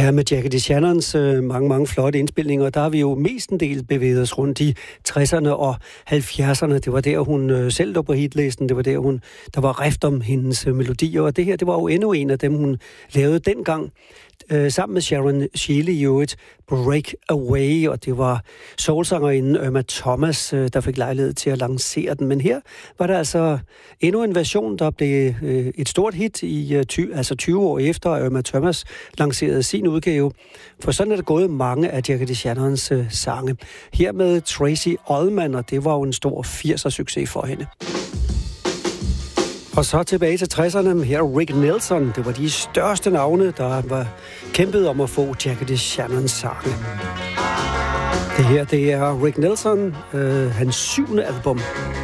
Ja, med Jackie DeShannons mange flotte indspilninger, der har vi jo mestendels bevæget os rundt i 60'erne og 70'erne. Det var der, hun selv lå på hitlisten. Det var der var rift om hendes melodier, og det her, det var jo endnu en af dem, hun lavede dengang. Sammen med Sharon Shealy i øvrigt, Break Away, og det var soulsangerinden Irma Thomas, der fik lejlighed til at lancere den. Men her var der altså endnu en version, der blev et stort hit i 20 år efter, at Irma Thomas lancerede sin udgave. For sådan er det gået mange af Jackie DeShannons sange. Her med Tracy Ullman, og det var jo en stor 80'er succes for hende. Og så tilbage til 60'erne. Her Rick Nelson. Det var de største navne, der var kæmpet om at få Jackie DeShannons sange. Det her, det er Rick Nelson, hans 7. album.